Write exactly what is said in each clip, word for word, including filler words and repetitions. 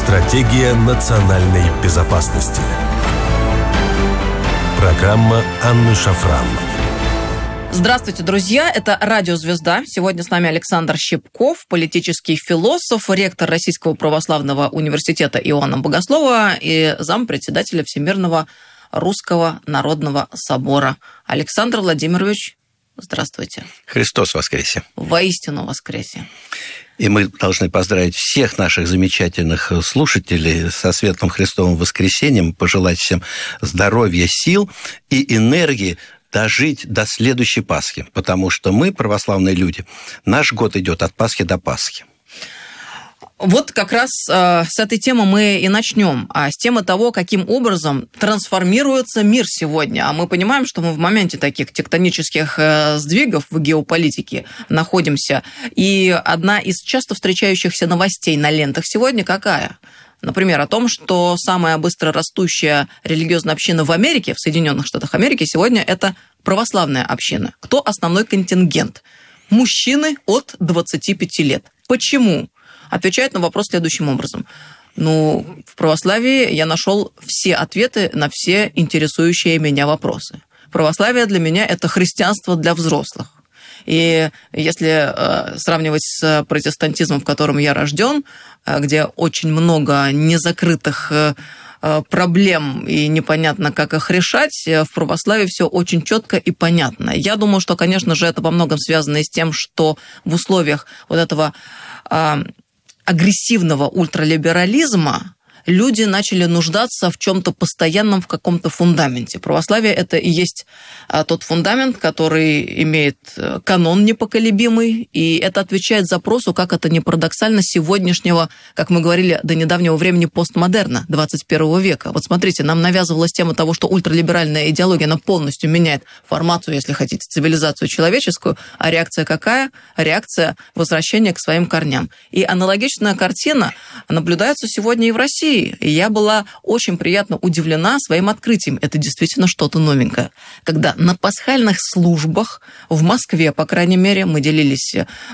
Стратегия национальной безопасности. Программа Анны Шафран. Здравствуйте, друзья. Это «Радио Звезда». Сегодня с нами Александр Щипков, политический философ, ректор Российского православного университета Иоанна Богослова и зампредседателя Всемирного Русского Народного Собора. Александр Владимирович, здравствуйте. Христос воскресе. Воистину воскресе. И мы должны поздравить всех наших замечательных слушателей со светлым Христовым воскресением, пожелать всем здоровья, сил и энергии дожить до следующей Пасхи, потому что мы, православные люди, наш год идет от Пасхи до Пасхи. Вот как раз э, с этой темы мы и начнем, а с темы того, каким образом трансформируется мир сегодня. А мы понимаем, что мы в моменте таких тектонических э, сдвигов в геополитике находимся. И одна из часто встречающихся новостей на лентах сегодня какая? Например, о том, что самая быстро растущая религиозная община в Америке, в Соединенных Штатах Америки, сегодня это православная община. Кто основной контингент? Мужчины от двадцати пяти лет. Почему? Отвечает на вопрос следующим образом. Ну, в православии я нашел все ответы на все интересующие меня вопросы. Православие для меня – это христианство для взрослых. И если э, сравнивать с протестантизмом, в котором я рожден, э, где очень много незакрытых э, проблем и непонятно, как их решать, в православии все очень четко и понятно. Я думаю, что, конечно же, это во многом связано и с тем, что в условиях вот этого э, агрессивного ультралиберализма люди начали нуждаться в чем-то постоянном, в каком-то фундаменте. Православие – это и есть тот фундамент, который имеет канон непоколебимый, и это отвечает запросу, как это ни парадоксально, сегодняшнего, как мы говорили, до недавнего времени постмодерна двадцать первого века. Вот смотрите, нам навязывалась тема того, что ультралиберальная идеология, она полностью меняет формацию, если хотите, цивилизацию человеческую, а реакция какая? Реакция возвращения к своим корням. И аналогичная картина наблюдается сегодня и в России. И я была очень приятно удивлена своим открытием. Это действительно что-то новенькое. Когда на пасхальных службах в Москве, по крайней мере, мы делились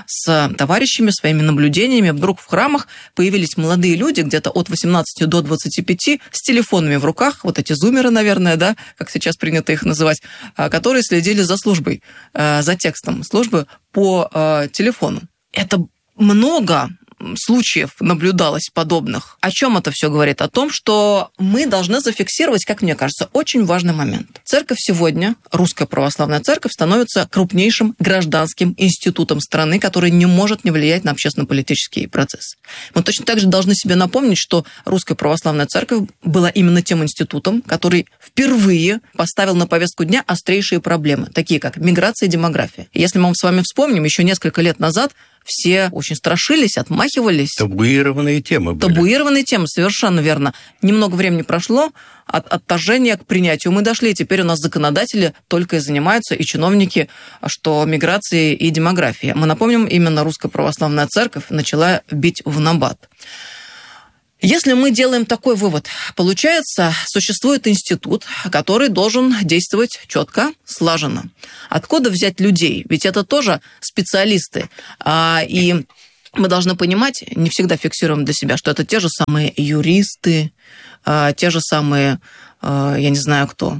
с товарищами своими наблюдениями, вдруг в храмах появились молодые люди, где-то от восемнадцати до двадцати пяти, с телефонами в руках, вот эти зумеры, наверное, да, как сейчас принято их называть, которые следили за службой, за текстом службы по телефону. Это много случаев наблюдалось подобных. О чем это все говорит? О том, что мы должны зафиксировать, как мне кажется, очень важный момент. Церковь сегодня, Русская Православная Церковь, становится крупнейшим гражданским институтом страны, который не может не влиять на общественно-политический процесс. Мы точно так же должны себе напомнить, что Русская Православная Церковь была именно тем институтом, который впервые поставил на повестку дня острейшие проблемы, такие как миграция и демография. И если мы с вами вспомним, еще несколько лет назад все очень страшились, отмахивались. Табуированные темы были. Табуированные темы, совершенно верно. Немного времени прошло, от отторжения к принятию мы дошли, и теперь у нас законодатели только и занимаются, и чиновники, что миграцией и демографией. Мы напомним, именно Русская Православная Церковь начала бить в набат. Если мы делаем такой вывод, получается, существует институт, который должен действовать четко, слаженно. Откуда взять людей? Ведь это тоже специалисты. И мы должны понимать, не всегда фиксируем для себя, что это те же самые юристы, те же самые, я не знаю кто,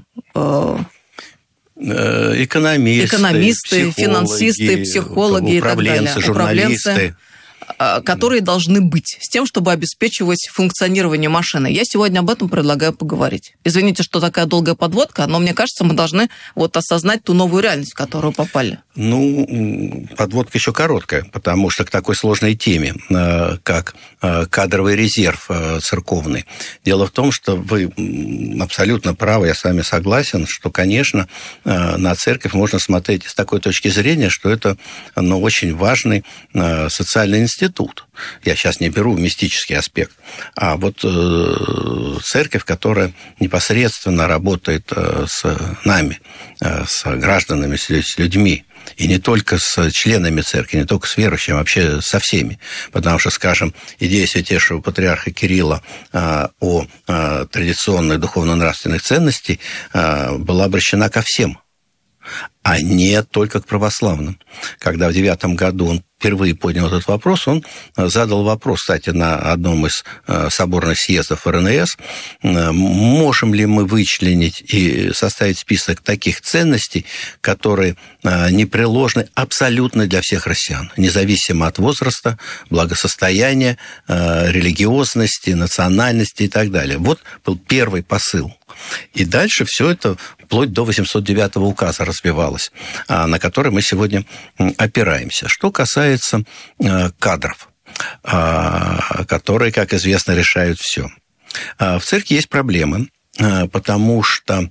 экономисты, экономисты финансисты, психологи и так далее, управленцы, журналисты, которые должны быть с тем, чтобы обеспечивать функционирование машины. Я сегодня об этом предлагаю поговорить. Извините, что такая долгая подводка, но мне кажется, мы должны вот осознать ту новую реальность, в которую попали. Ну, подводка еще короткая, потому что к такой сложной теме, как кадровый резерв церковный. Дело в том, что вы абсолютно правы, я с вами согласен, что, конечно, на церковь можно смотреть с такой точки зрения, что это, ну, очень важный социальный институт. Я сейчас не беру мистический аспект. А вот э, церковь, которая непосредственно работает э, с нами, э, с гражданами, с, с людьми, и не только с членами церкви, не только с верующими, а вообще со всеми. Потому что, скажем, идея святейшего патриарха Кирилла э, о э, традиционных духовно-нравственных ценностях э, была обращена ко всем. а не только к православным. Когда в девятом году он впервые поднял этот вопрос, он задал вопрос, кстати, на одном из соборных съездов эр эн эс, можем ли мы вычленить и составить список таких ценностей, которые непреложны абсолютно для всех россиян, независимо от возраста, благосостояния, религиозности, национальности и так далее. Вот был первый посыл. И дальше все это вплоть до восемьсот девятого указа развивалось, на который мы сегодня опираемся. Что касается кадров, которые, как известно, решают все. В церкви есть проблемы, потому что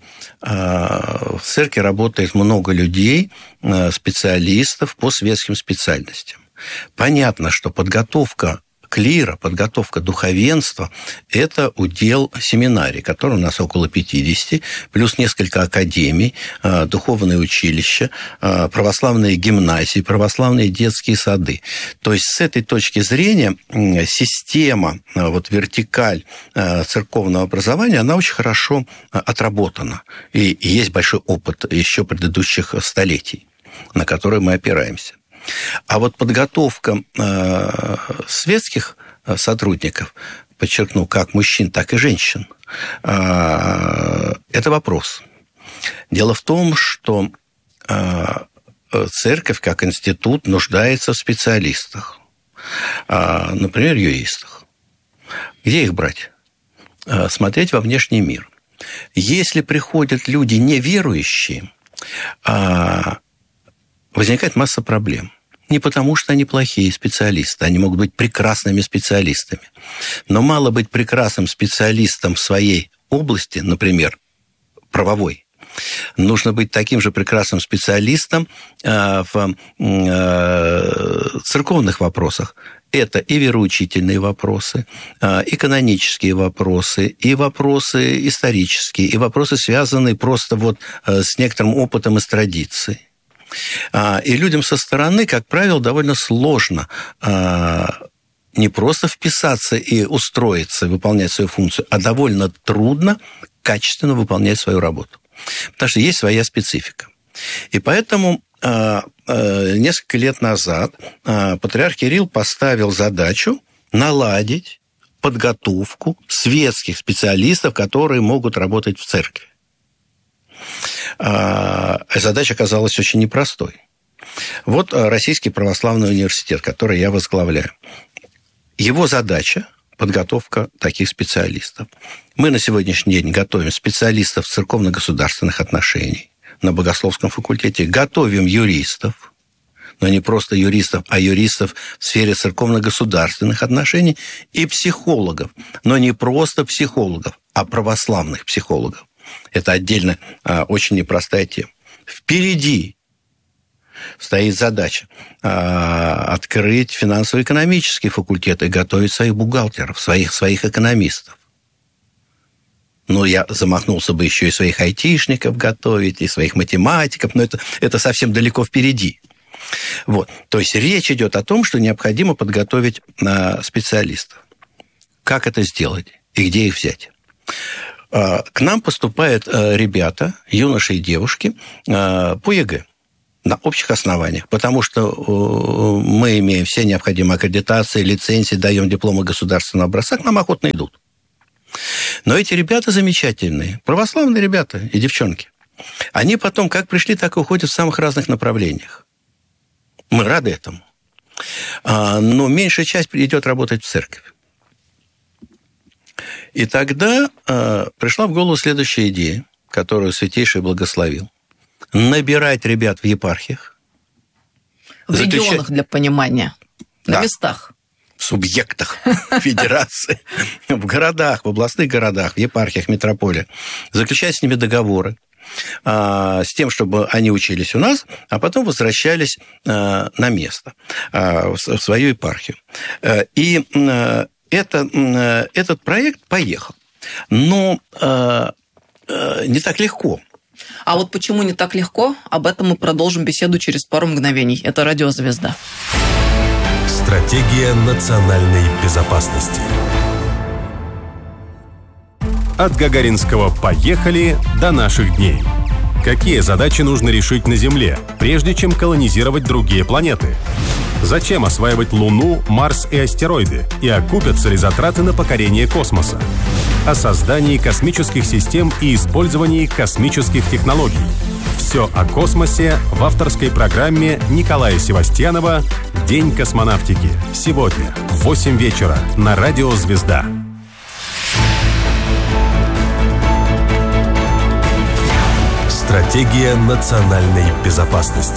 в церкви работает много людей, специалистов по светским специальностям. Понятно, что подготовка клира, подготовка духовенства – это удел семинарий, который у нас около пятидесяти, плюс несколько академий, духовные училища, православные гимназии, православные детские сады. То есть, с этой точки зрения, система, вот, вертикаль церковного образования, она очень хорошо отработана. И есть большой опыт еще предыдущих столетий, на который мы опираемся. А вот подготовка э, светских сотрудников, подчеркну, как мужчин, так и женщин, э, это вопрос. Дело в том, что э, церковь как институт нуждается в специалистах, э, например, юристах. Где их брать? Э, смотреть во внешний мир. Если приходят люди неверующие, э, возникает масса проблем. Не потому, что они плохие специалисты, они могут быть прекрасными специалистами. Но мало быть прекрасным специалистом в своей области, например, правовой. Нужно быть таким же прекрасным специалистом в церковных вопросах. Это и вероучительные вопросы, и канонические вопросы, и вопросы исторические, и вопросы, связанные просто вот с некоторым опытом из традиции. И людям со стороны, как правило, довольно сложно не просто вписаться и устроиться, выполнять свою функцию, а довольно трудно качественно выполнять свою работу. Потому что есть своя специфика. И поэтому несколько лет назад патриарх Кирилл поставил задачу наладить подготовку светских специалистов, которые могут работать в церкви. Задача оказалась очень непростой. Вот Российский православный университет, который я возглавляю. Его задача – подготовка таких специалистов. Мы на сегодняшний день готовим специалистов церковно-государственных отношений на богословском факультете, готовим юристов, но не просто юристов, а юристов в сфере церковно-государственных отношений, и психологов, но не просто психологов, а православных психологов. Это отдельно очень непростая тема. Впереди стоит задача открыть финансово-экономический факультет и готовить своих бухгалтеров, своих, своих экономистов. Ну, я замахнулся бы еще и своих айтишников готовить, и своих математиков, но это, это совсем далеко впереди. Вот. То есть речь идет о том, что необходимо подготовить специалистов. Как это сделать и где их взять? К нам поступают ребята, юноши и девушки, по ЕГЭ на общих основаниях, потому что мы имеем все необходимые аккредитации, лицензии, даем дипломы государственного образца, к нам охотно идут. Но эти ребята замечательные, православные ребята и девчонки. Они потом как пришли, так и уходят в самых разных направлениях. Мы рады этому. Но меньшая часть идет работать в церковь. И тогда э, пришла в голову следующая идея, которую Святейший благословил. Набирать ребят в епархиях. В заключать... регионах, для понимания. На да. местах. В субъектах федерации. В городах, в областных городах, в епархиях, метрополиях. Заключать с ними договоры. С тем, чтобы они учились у нас, а потом возвращались на место, в свою епархию. И Это, этот проект поехал. Но э, э, не так легко. А вот почему не так легко, об этом мы продолжим беседу через пару мгновений. Это «Радиозвезда». Стратегия национальной безопасности. От Гагаринского «Поехали» до наших дней. Какие задачи нужно решить на Земле, прежде чем колонизировать другие планеты? Зачем осваивать Луну, Марс и астероиды? И окупятся ли затраты на покорение космоса? О создании космических систем и использовании космических технологий. Все о космосе в авторской программе Николая Севастьянова «День космонавтики». Сегодня в восемь вечера на Радио «Звезда». Стратегия национальной безопасности.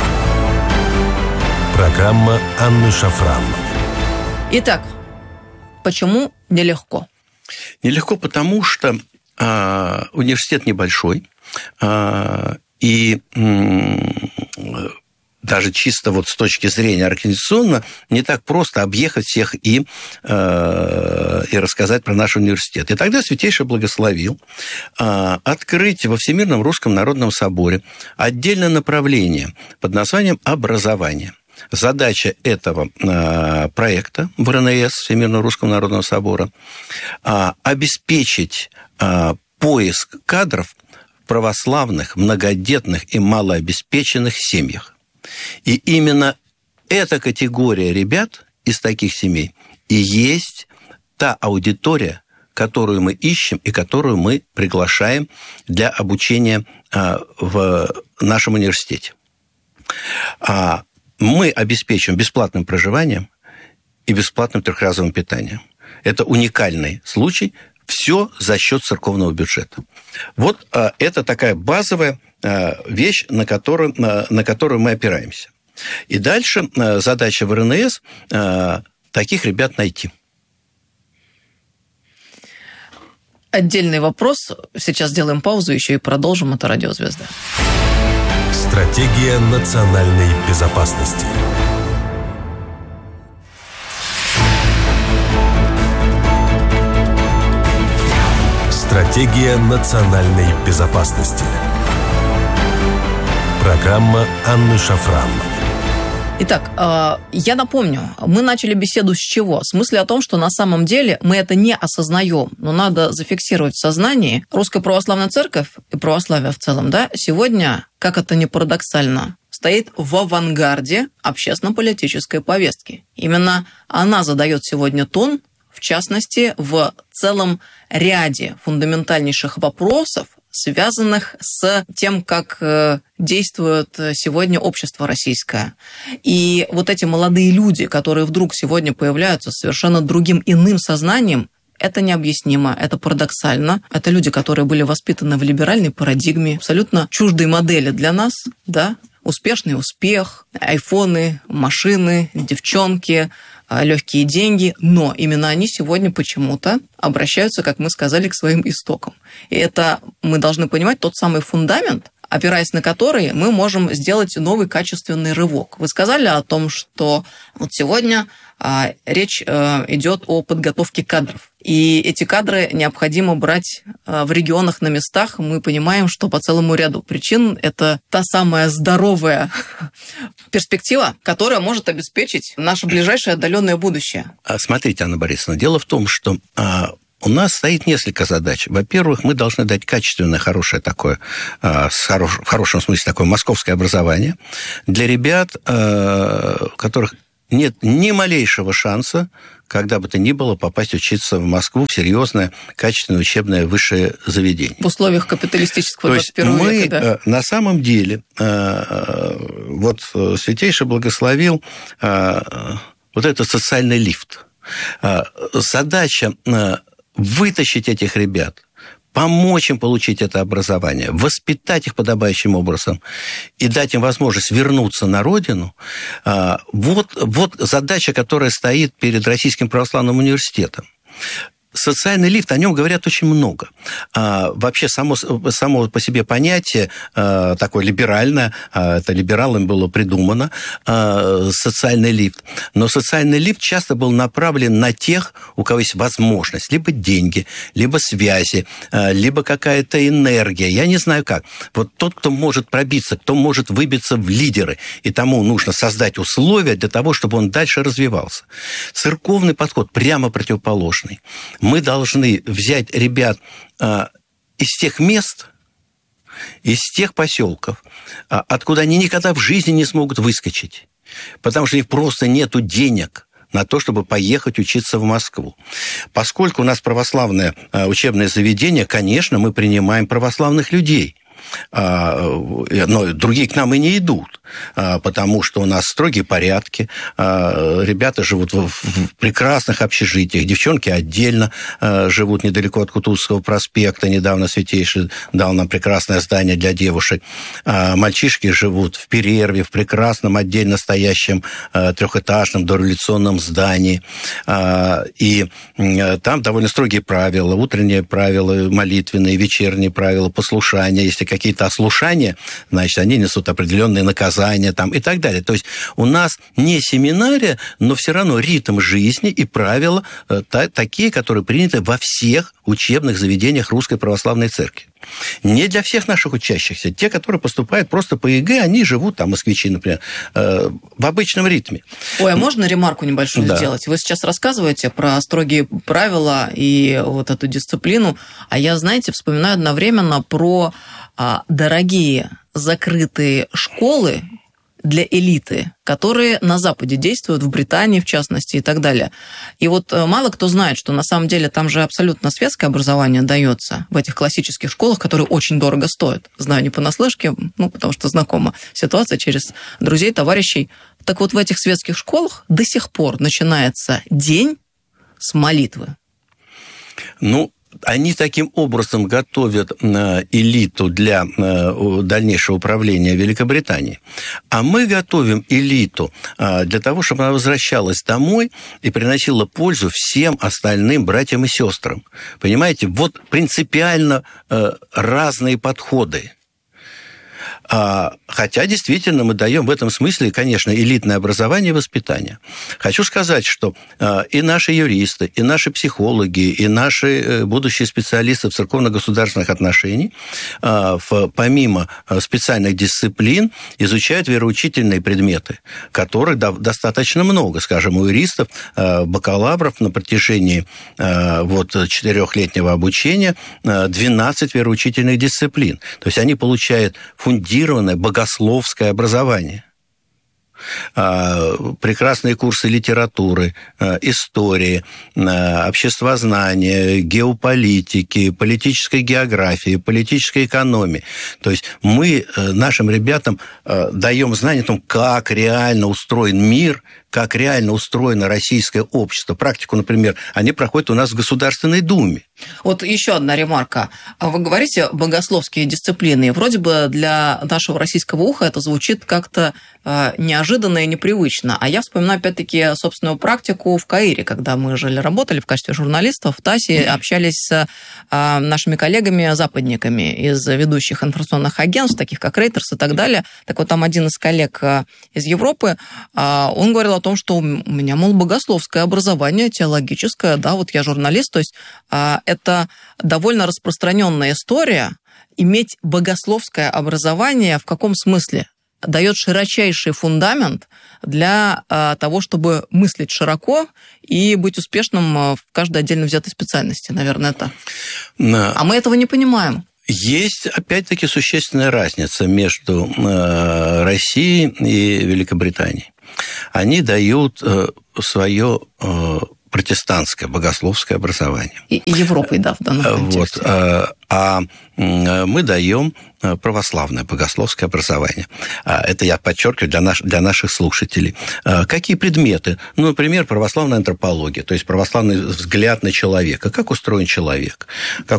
Программа Анны Шафран. Итак, почему нелегко? Нелегко, потому что э, университет небольшой, э, и э, даже чисто вот с точки зрения организационно не так просто объехать всех и, э, и рассказать про наш университет. И тогда Святейший благословил э, открыть во Всемирном Русском Народном Соборе отдельное направление под названием «Образование». Задача этого э, проекта в эр эн эс, Всемирного Русского Народного Собора, э, обеспечить э, поиск кадров в православных, многодетных и малообеспеченных семьях. И именно эта категория ребят из таких семей и есть та аудитория, которую мы ищем и которую мы приглашаем для обучения э, в нашем университете. Мы обеспечим бесплатным проживанием и бесплатным трехразовым питанием. Это уникальный случай, все за счет церковного бюджета. Вот а, это такая базовая а, вещь, на которую, а, на которую мы опираемся. И дальше а, задача в эр эн эс а, таких ребят найти. Отдельный вопрос. Сейчас сделаем паузу, еще и продолжим. Это Радио «Звезда». Стратегия национальной безопасности. Стратегия национальной безопасности. Программа Анны Шафран. Итак, я напомню, мы начали беседу с чего? С мысли о том, что на самом деле мы это не осознаем, но надо зафиксировать в сознании. Русская православная церковь и православие в целом, да, сегодня, как это ни парадоксально, стоит в авангарде общественно-политической повестки. Именно она задает сегодня тон, в частности, в целом ряде фундаментальнейших вопросов, связанных с тем, как действует сегодня общество российское. И вот эти молодые люди, которые вдруг сегодня появляются с совершенно другим иным сознанием, это необъяснимо, это парадоксально. Это люди, которые были воспитаны в либеральной парадигме, абсолютно чуждой модели для нас, да, успешный успех, айфоны, машины, девчонки, легкие деньги, но именно они сегодня почему-то обращаются, как мы сказали, к своим истокам. И это мы должны понимать тот самый фундамент, опираясь на который мы можем сделать новый качественный рывок. Вы сказали о том, что вот сегодня а, речь а, идет о подготовке кадров. И эти кадры необходимо брать а, в регионах на местах. Мы понимаем, что по целому ряду причин это та самая здоровая перспектива, которая может обеспечить наше ближайшее отдаленное будущее. Смотрите, Анна Борисовна, дело в том, что а, у нас стоит несколько задач. Во-первых, мы должны дать качественное, хорошее такое, в хорошем смысле, такое московское образование для ребят, у которых нет ни малейшего шанса, когда бы то ни было, попасть учиться в Москву в серьезное, качественное учебное высшее заведение. В условиях капиталистического двадцать первого мы, века, да? На самом деле, вот Святейший благословил вот этот социальный лифт. Задача вытащить этих ребят, помочь им получить это образование, воспитать их подобающим образом и дать им возможность вернуться на родину, вот, вот задача, которая стоит перед Российским православным университетом. Социальный лифт, о нем говорят очень много. А, вообще, само, само по себе понятие а, такое либеральное, а, это либералам было придумано, а, социальный лифт. Но социальный лифт часто был направлен на тех, у кого есть возможность, либо деньги, либо связи, а, либо какая-то энергия, я не знаю как. Вот тот, кто может пробиться, кто может выбиться в лидеры, и тому нужно создать условия для того, чтобы он дальше развивался. Церковный подход прямо противоположный. Мы должны взять ребят а, из тех мест, из тех поселков, откуда они никогда в жизни не смогут выскочить, потому что у них просто нету денег на то, чтобы поехать учиться в Москву. Поскольку у нас православное учебное заведение, конечно, мы принимаем православных людей. Но другие к нам и не идут, потому что у нас строгие порядки, ребята живут в прекрасных общежитиях, девчонки отдельно живут недалеко от Кутузовского проспекта, недавно Святейший дал нам прекрасное здание для девушек, мальчишки живут в Перерве, в прекрасном отдельно стоящем трехэтажном дореволюционном здании, и там довольно строгие правила, утренние правила, молитвенные, вечерние правила, послушания, если какие-то ослушания, значит, они несут определенные наказания там, и так далее. То есть у нас не семинария, но все равно ритм жизни и правила э, та, такие, которые приняты во всех учебных заведениях Русской Православной Церкви. Не для всех наших учащихся. Те, которые поступают просто по ЕГЭ, они живут, там, москвичи, например, э, в обычном ритме. Ой, а можно ремарку небольшую да. сделать? Вы сейчас рассказываете про строгие правила и вот эту дисциплину, а я, знаете, вспоминаю одновременно про а, дорогие закрытые школы для элиты, которые на Западе действуют, в Британии, в частности, и так далее. И вот мало кто знает, что на самом деле там же абсолютно светское образование дается в этих классических школах, которые очень дорого стоят. Знаю не понаслышке, ну, потому что знакома ситуация через друзей, товарищей. Так вот, в этих светских школах до сих пор начинается день с молитвы. Ну, они таким образом готовят элиту для дальнейшего управления Великобританией. А мы готовим элиту для того, чтобы она возвращалась домой и приносила пользу всем остальным братьям и сестрам. Понимаете, вот принципиально разные подходы. Хотя, действительно, мы даем в этом смысле, конечно, элитное образование и воспитание. Хочу сказать, что и наши юристы, и наши психологи, и наши будущие специалисты в церковно-государственных отношениях, помимо специальных дисциплин, изучают вероучительные предметы, которых достаточно много. Скажем, у юристов, бакалавров на протяжении вот, четырехлетнего обучения двенадцать вероучительных дисциплин. То есть они получают фундированное богословское образование. Прекрасные курсы литературы, истории, обществознания, геополитики, политической географии, политической экономии. То есть мы нашим ребятам даем знания о том, как реально устроен мир, как реально устроено российское общество. Практику, например, они проходят у нас в Государственной Думе. Вот еще одна ремарка. Вы говорите богословские дисциплины. Вроде бы для нашего российского уха это звучит как-то неожиданно и непривычно. А я вспоминаю, опять-таки, собственную практику в Каире, когда мы жили-работали в качестве журналистов в ТАССе, общались с нашими коллегами-западниками из ведущих информационных агентств, таких как Reuters и так далее. Так вот, там один из коллег из Европы, он говорил о том, что у меня, мол, богословское образование, теологическое, да, вот я журналист, то есть это довольно распространенная история. Иметь богословское образование в каком смысле? Дает широчайший фундамент для того, чтобы мыслить широко и быть успешным в каждой отдельно взятой специальности, наверное, это. Но... А мы этого не понимаем. Есть, опять-таки, существенная разница между Россией и Великобританией. Они дают свое протестантское богословское образование. И, и Европой, да, в данном контексте. Вот, а мы даем православное богословское образование. Это я подчеркиваю для, наш, для наших слушателей. Какие предметы? Ну, например, православная антропология, то есть православный взгляд на человека. Как устроен человек? Как